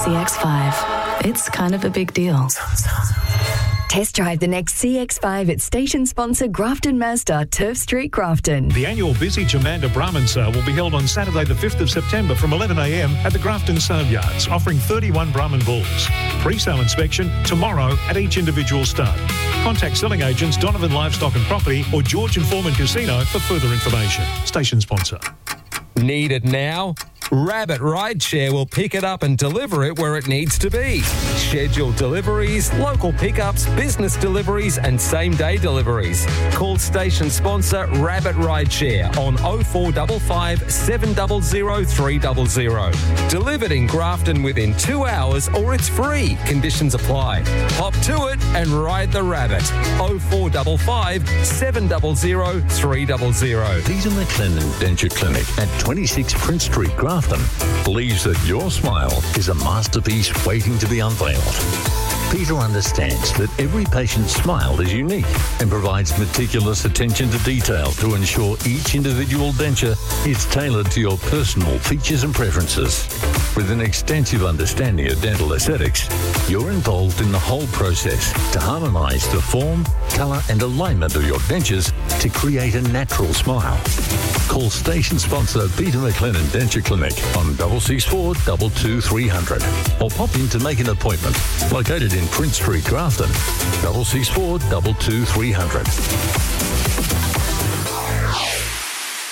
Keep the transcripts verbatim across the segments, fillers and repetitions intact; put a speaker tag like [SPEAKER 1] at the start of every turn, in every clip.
[SPEAKER 1] C X five. It's kind of a big deal.
[SPEAKER 2] Test drive the next C X five at station sponsor Grafton Mazda, Turf Street, Grafton.
[SPEAKER 3] The annual Busy Jomanda Brahman sale will be held on Saturday the fifth of September from eleven a m at the Grafton Sale Yards, offering thirty-one Brahman bulls. Pre-sale inspection tomorrow at each individual stud. Contact selling agents Donovan Livestock and Property or George and Foreman Casino for further information. Station sponsor.
[SPEAKER 4] Need it now? Rabbit Rideshare will pick it up and deliver it where it needs to be. Scheduled deliveries, local pickups, business deliveries and same-day deliveries. Call station sponsor Rabbit Rideshare on oh four five five, seven zero zero, three zero zero. Delivered in Grafton within two hours or it's free. Conditions apply. Hop to it and ride the rabbit. oh four five five, seven zero zero, three zero zero.
[SPEAKER 5] Peter McLennan Denture Clinic at twenty-six Prince Street, Grafton, believes that your smile is a masterpiece waiting to be unveiled. Peter understands that every patient's smile is unique and provides meticulous attention to detail to ensure each individual denture is tailored to your personal features and preferences. With an extensive understanding of dental aesthetics, you're involved in the whole process to harmonise the form, colour and alignment of your dentures to create a natural smile. Call station sponsor Peter McLennan Denture Clinic on six six four, two two, three hundred or pop in to make an appointment. Located in Prince Street, Grafton, six six four, two two, three hundred.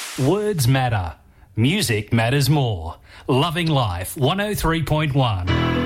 [SPEAKER 6] Words matter. Music matters more. Loving Life one oh three point one.